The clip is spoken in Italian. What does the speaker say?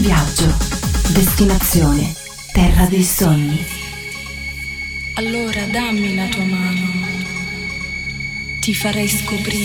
viaggio. Destinazione Terra dei Sogni. Allora dammi la tua mano, ti farei scoprire